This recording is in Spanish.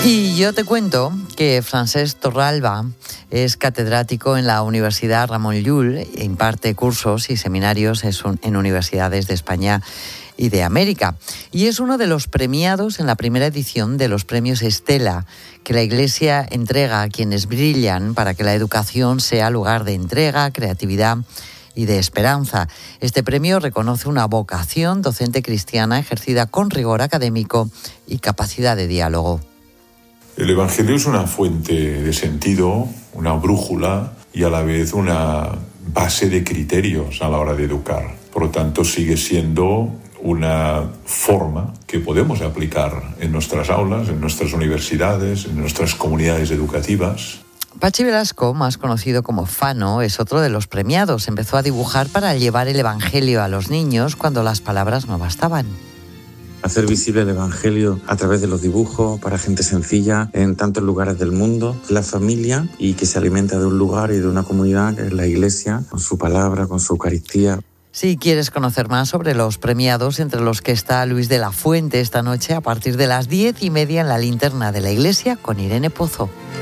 Y yo te cuento que Francesc Torralba es catedrático en la Universidad Ramon Llull, e imparte cursos y seminarios en universidades de España y de América. Y es uno de los premiados en la primera edición de los premios Estela, que la Iglesia entrega a quienes brillan para que la educación sea lugar de entrega, creatividad y de esperanza. Este premio reconoce una vocación docente cristiana ejercida con rigor académico y capacidad de diálogo. El Evangelio es una fuente de sentido, una brújula y a la vez una base de criterios a la hora de educar. Por lo tanto, sigue siendo una forma que podemos aplicar en nuestras aulas, en nuestras universidades, en nuestras comunidades educativas. Pachi Velasco, más conocido como Fano, es otro de los premiados. Empezó a dibujar para llevar el Evangelio a los niños cuando las palabras no bastaban. Hacer visible el Evangelio a través de los dibujos para gente sencilla en tantos lugares del mundo, la familia, y que se alimenta de un lugar y de una comunidad que es la Iglesia, con su palabra, con su Eucaristía. Si quieres conocer más sobre los premiados, entre los que está Luis de la Fuente esta noche a partir de las 10:30 en la linterna de la Iglesia con Irene Pozo.